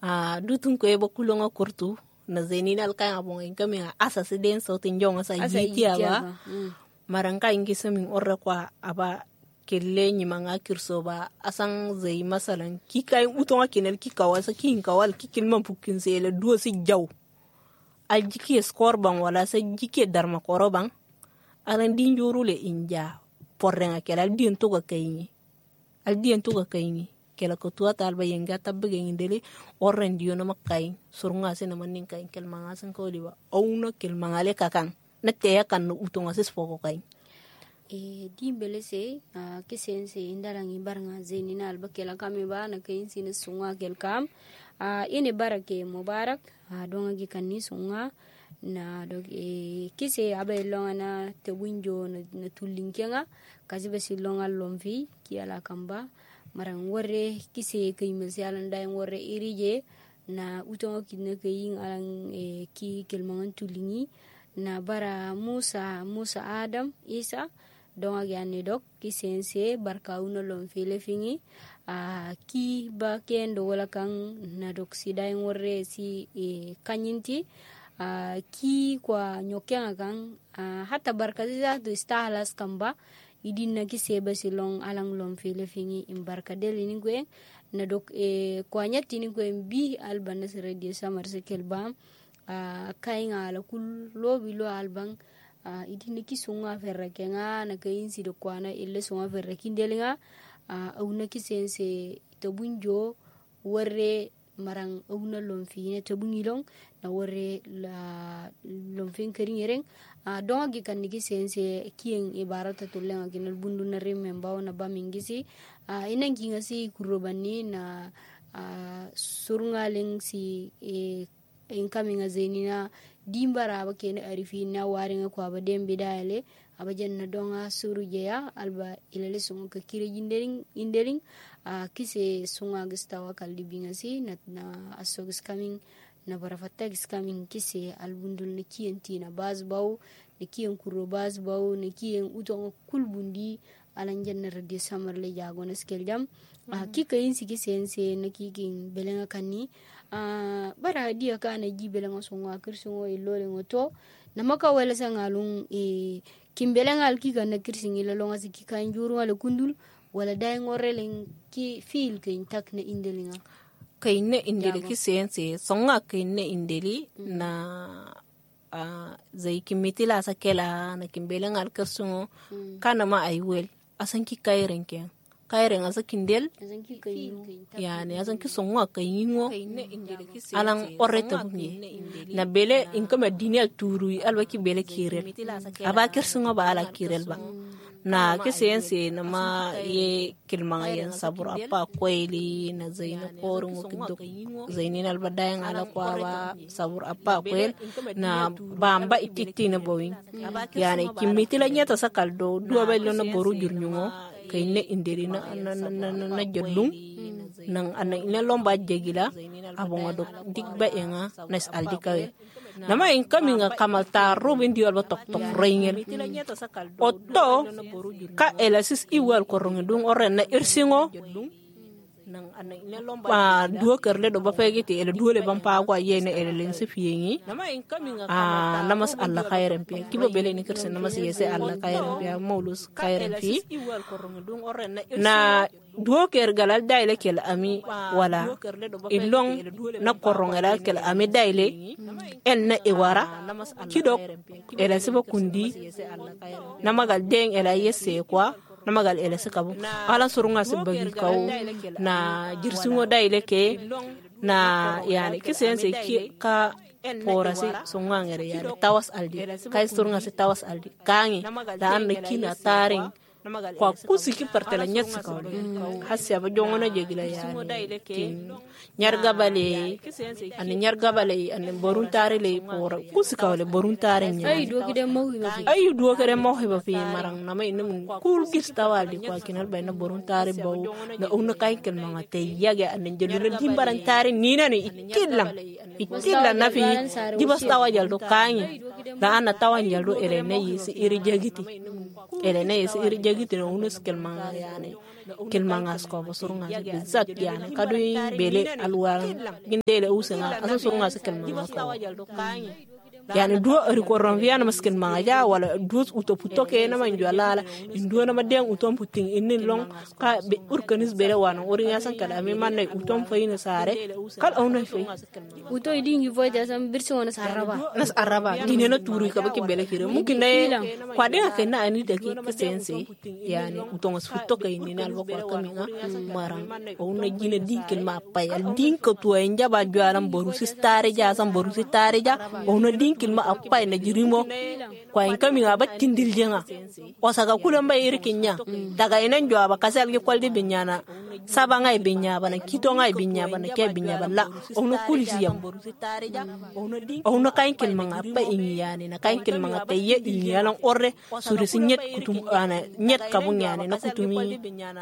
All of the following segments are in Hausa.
dutun ko eba kulonga kurtu na zenina alkan abon ingami asasi den sautin jonga sa yitiya ba maranka ingi samin orre kwa aba kelle nyimanga kirso ba asan zai masalan kikayin utonga kinel kikawa sa kin kawal kikin man pukin sele duo si jaw aljiki score bang wala sa jike darma koro bang aran din jorule inja porrenga kela aldien to ga kayni kela ko tuwa talba yenga tabbe ngindele orren dio no makai surunga se na manin kai kel manga san ko liwa ouna kel manga le kakan na teya kan no utonga se spoko kai di bele se kisense indarangi baranga zenina alba kela kame ba na kai sin sunga kel kam ine barake mubarak donga gi kanni sunga na dog kise abe longa na te winjo na tulinkenga kazi basi longa lomfi ki ala kamba marang warre kise kay mesyalan day warre irije na utonga kidna kay alang ki kelmangan tulingi na bara Musa Adam Isa donga gyane dok kisense barka uno lomfi le fingi ki ba kendo wala kang na dok si day warre si kanyinti ki kwa nyokeng kang hata barka za to stahalas kamba idina ki seba silong alang lom file fingi imbarka deli ni gwe na dok kwa nyati ni gwe bi alban na radio samar sekel bam kainga ala kul lobi lo albang idina ki sunga ferra kenga na kain si do kwana ille sunga ferra kindelinga awna ki sense to bunjo warre marang awna lom fi ne to bungilong na warre la lom fin kering donga gi kan nigi sense kien ibarata tulenga kinal bundu na rememba na bamingisi inangi ngasi kurobani na surungaling si incoming zenina dimbara ba kene arifi na waringa kwa ba dembe dale abajan na donga surujeya alba ilale sunga ka kire indering kise sunga gistawa kaldi bingasi na asogis coming na barafatex coming kise albundul na kienti na bazbaw na kien kuro bazbaw na kien utonga kulbundi alanjan na radio samar le jago na skeljam kika insi kisense na kikin belenga kanni bara dia kana ji belenga songa kirsungo ilole ngoto na maka wala sangalung kimbelenga alkika na kirsingi lolonga sikika njuru wala kundul wala dai ngorelen ki feel kin tak na indelinga kainne indeli kisense songa kainne indeli na zai kimitila sakela na kimbelenga alkirsungo kana ma aiwel asan ki kairen asa kindel yani asan ki songa kayingo alang oreta bunye na bele inkama dinial turu alba ki bele kirel aba kirsungo ba ala kirel ba na kisense na ma ye kilmanga yen sabur apa kweli na zaina korungo kidok zainin albadayan ala kwa ba sabur apa kwel na bamba ititi na bowing yani kimitila nyata sakaldo duwa belo na boru jurnyungo kayne indiri na jodlung nang ana ina lomba jegila abonga dok digba enga nas aldikawe nama incoming kamal ta robin diol ba tok reingel otto ka elasis iwal korongdung oren na irsingo nang ana ina lomba duo kerle do ba fegiti ele duo le bampa kwa yene ele lense fiyengi nama incoming namas alla khairan pi kibo bele ni kerse namas yese alla khairan pi maulus khairan pi na duo ker galal daile kel ami wala ilong na korongela kel ami daile en na iwara kidok ele sebo kundi namagal deng ele yese kwa namagal ele sekabu ala surunga sebagi kau na jirsungo daile ke na yani kisense ki ka porasi sungangere yani tawas aldi kai surunga se tawas aldi kangi da an kina taring kwa kusiki partela nyatsa kawle hasya ba jongona jegila yani nyarga bale an borun tare le por kusika wale borun tare nya ay do kede mo heba fi marang na may num kul kistawali kwa kinal bay na borun tare baw na una kay kel mga te yaga an jelula dimbaran tare nina ni ikidlang na fi di bastawa jaldo kanyi da ana tawan jaldo ere ne yisi iri jagiti no unus kel mga yani kilmanga sko ba surunga bizat yani kadu bele alwala gindele usenga asa surunga sa kilmanga ko yani duo rikoron viana maskin manga wala duo uto puto ke na manjo lala induo na madeng utom puting inin long ka be urkanis bele wana urinya san kala me manne utom fayina sare kal awna fay uto idingi voida sam birso na saraba nas araba dine na turu ka baki bele kire mungkin ne kwa de ka na ani de ki sense yani utom as futo ke ni na alba kwa kaminga marang awna jine dinkil ma payal dinko to enja ba juaram boru sistare ja sam boru sistare ja awna kilma apai na jirimo kwa inkami ngabat kindil jenga osaka kula mba irikinya daga inen jwa ba kasal ge kwalde binyana saba ngai binya bana kito ngai binya bana ke binya bala ono kulisi yam ono kain kilma apai inyani na kain kilma apai ye inyana orre suri sinyet kutum ana nyet kabunyani na kutumi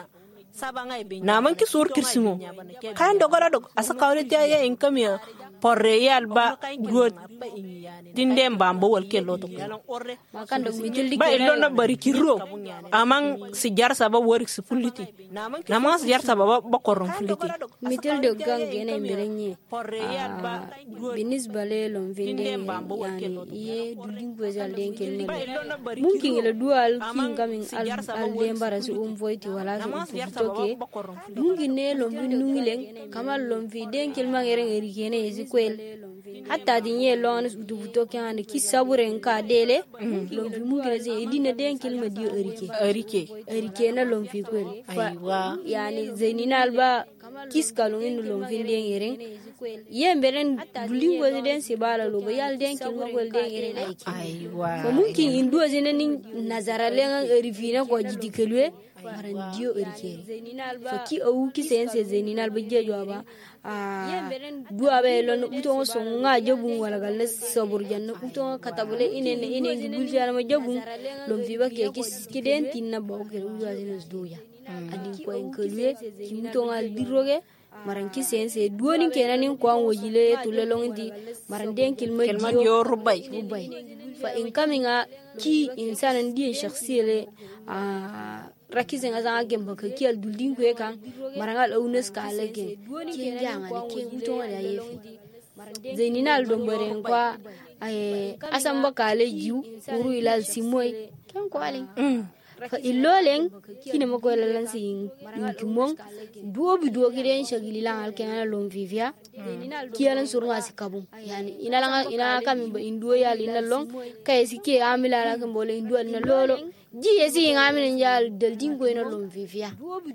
na man ki sur kirsimo kan dogora dog asa kawle tiya inkami porre yalba god dindem bambo wal ke loto makan dog mitil ba ilo na bari kiro amang sijar saba worik si fuliti namang sijar saba ba koron fuliti mitil dog gang gene mberenye binis bale lom vinde yani ye duding bozal den kelne mungkin ila dual king coming al dembara su voiti wala su toke mungkin ne lom nungileng kamal lom vi den kelma ngeren eri kene ezi kwel hatta dinye lon du toke an ki saburen ka dele lom vi mungkin ezi edina den kelma dio erike na lom vi kwel yani zainina alba kis kalungin lom vi den ngeren yemberen dulingo den se bala lo ba yal den kelma gol den ngeren aywa ko mungkin indu azenen nazara lenga erifina ko jidi kelwe maran dio erike faki au ki sense zeninal ba jejo ba duwa be lon uto so nga jobun wala gal sabur janna uto katabule inen gulja ma jobun lom fi ba ke ki den tinna ba ke uwa zenes doya adin ko en kelwe ki uto ngal diroge maran ki sense duoni kenanin ko an wojile to lelongi maran den kilma dio rubay fa in kaminga ki insanan di shakhsiyele rakize nga zanga gemba ka kial duldin ko kan marangal aunes ka lege ki janga ni ki buto wala yefi zaininal dombare kwa asamba kale jiu uru ilal simoy ken ko alen fa iloleng kine mako lalan sin kimong duobi giden shagili lan alken lon vivia kialan surwa sikabu yani ina kam indu yal ina long kay sike amila la kan bole indu na lolo ji yesi ngamin yal del dingo ina lon vivia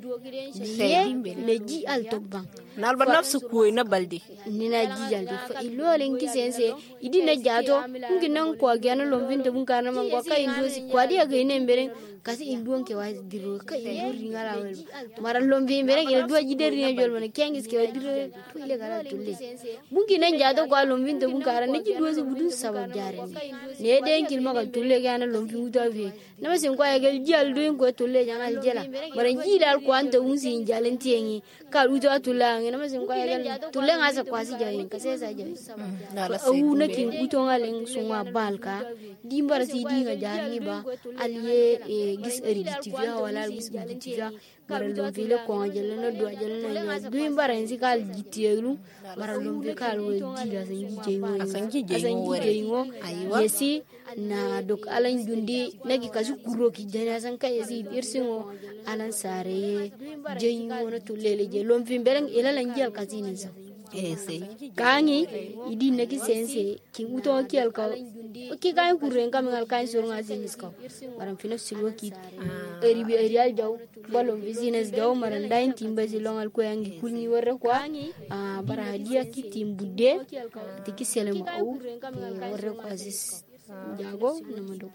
le ji al tokban nalba nafsu ko ina baldi nina ji jaldi fa iloleng kisense idina jato nginan ko gana lon vinde bun kana man ko kay indu si kwadi ga ina mbere kasi induon ke wa diro ka indu ringala wel mara lombi mbere ke do jider ni jol man kengis ke diro to ile gara tulle bunki nan jado ko lombi to bun kara ne jido si budun sabab jare ne den kil maka tulle gana lombi uta vi na masin ko ya gel jal do ko tulle jana jela mara jilal ko anta unsi jalen tiengi ka uta tulla na masin ko ya gel tulle ngasa kwasi jare ka sesa jare au na kin uto ngalen sunwa balka dimbar si di ga jari ba aliye gis ereditivia wala gis ereditivia mara lomvile ko angela no do ajela no ya duim bara enzi kal gitielu mara lomvile kal we diga sangi jeyingo yesi na dok alan jundi nagi kasu kuro ki jana san kay yesi irsingo alan sare jeyingo no tulele je lomvile bereng elalan jel kasini sa ese kangi idi nagi sense ki uto ki alka ki kan kuren kam ngal kan sur ngasi misko maram fina silwo ki eri al jaw balon business jaw maran dain timba silongal ko yangi kulni warra kwa bara dia ki timbude tiki selema au warra ko asis jago namado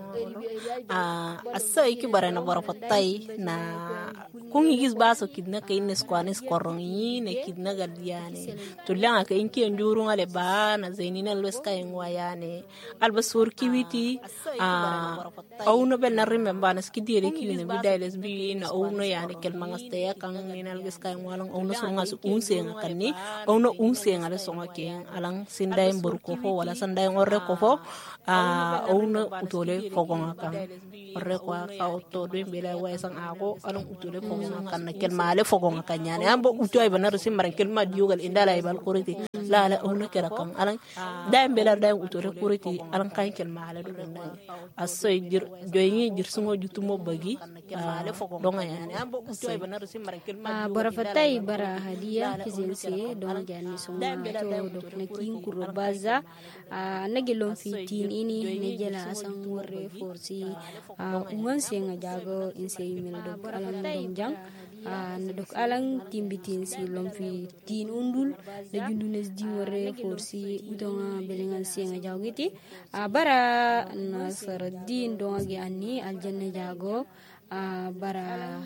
asa iki barana bara fatai na kungi gis baso kidna kayne skwanes korongi ne kidna gadiane tulanga ka inki nduru ngale ba na zainina lweska ngwayane albasur kiwiti au no bel na remember na skidire kiwine bidailes bi na au no yani kel mangaste ya kan ni lweska ngwalang au no songa su unse ngakani au no unse ngale songa ke alang sindai mbur ko fo wala sandai ngorre ko fo au no utol utule fogonga kan orre kwa ka to do mbele way san ako alan utule fogonga kan na kel male fogonga kan yani ambo uto ay banar sim maran kel ma diugal indala ay bal kuriti la la on kera kan alan da mbele da utule kuriti alan kan kel male do nan asoy jir joyni jir sungo jutumo bagi male fogonga donga yani ambo uto ay banar sim maran kel ma bara fatay bara hadiya kizense don jani sunga to do na kin kurobaza nagilon fitin ini nejela asan worre forsi ungan senga jago inse mil do alang donjang na dok alang timbitin si lom fitin undul na jundunes di worre forsi udonga belengan senga jago giti bara nasardin donga gi anni aljanna jago bara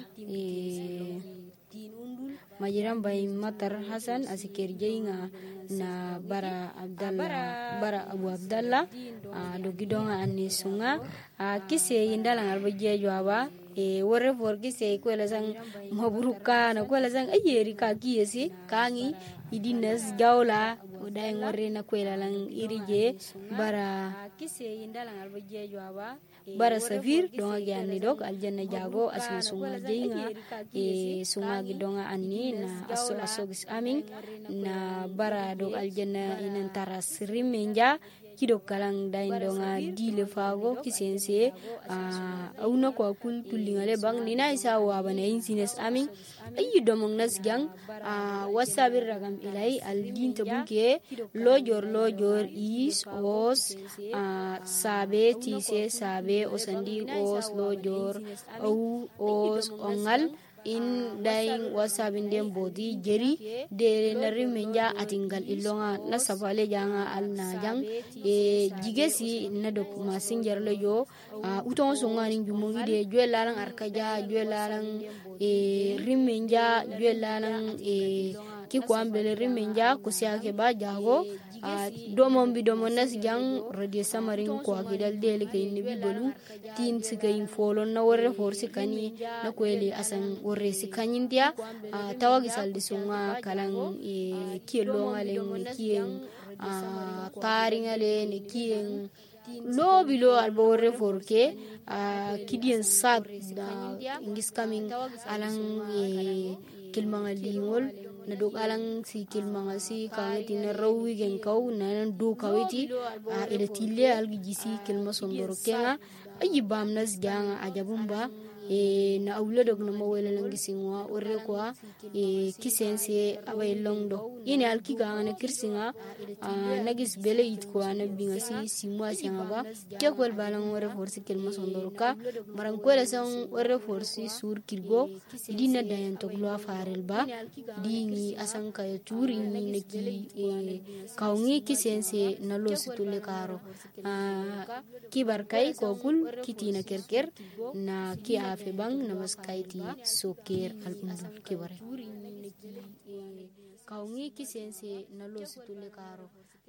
majiran bay matar hasan asikir jainga na bara abu abdallah do gidonga anni sunga kise yindalang albaje jwaba worre for kise ko la sang mabruka na ko la sang ayeri ka kiyesi kangi idinas gawla uday ngorre na ko la lang irije bara kise yindalang albaje jwaba bara safir donga gi anni dok aljanna jago asma sunga jeinga sunga gidonga anni na asogis amin na bara do aljanna inan taras rimenja kido kalang dain donga dile fago kisense auna ko kul tulingale bang nina isa wa bana insines amin ayi domong nas gang wasabir ragam ilai aldin tabuke lojor is os sabe tise sabe osandi os lojor au os ongal in daing wasabin dem bodi jeri de nari menja atingal ilonga na sabale janga al najang jigesi na dok masinjar lo yo uton songa ni jumongi de jwelalang arkaja jwelalang rimenja jwelalang ki kwambele rimenja kusia ke ba jago domon bi domon nas jang radio samarin ko gidal dele ke ni bi bolu tin sigayin folon na worre forsi kani na kweli asan worre sikanyin dia tawagi saldi sunga kalang kielo ngale ni kien taringale ni kien lobi lo albo worre forke kidien sab da ingis coming alang kilmanga lingol na dok alang si kilmanga si kangeti na rawi gen kau na do kaweti ila tille algi jisi kilma sondoro kenga ayi bamnas janga ajabumba na awla dog na mawela lang gisingwa orre kwa kisense abay longdo ini alki ganga na kirsinga nagis bele it kwa na binga si simwa singa ba kya kwel balang orre forsi kilma sondoro ka marang kwela sang orre forsi sur kirgo dina dayan to glo farel ba dingi asang kaya turi ni neki kaungi kisense na lo situle karo kibar kai ko kul kitina kerker na ki afe bang namaskaiti soker al undul kibare kaungi kisense na lo situle karo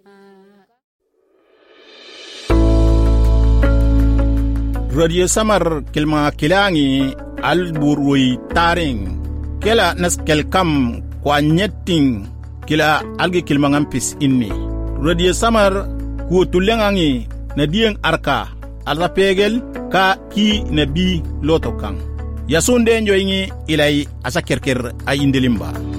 radio samar kilma kilangi al burwi taring kela nas kelkam kwa nyetting kila algi kilma ngampis inni radio samar ku tulengangi na dieng arka alra pegel ka ki nabi lotokan yasunde njoyingi ilay asa kerker ay indelimba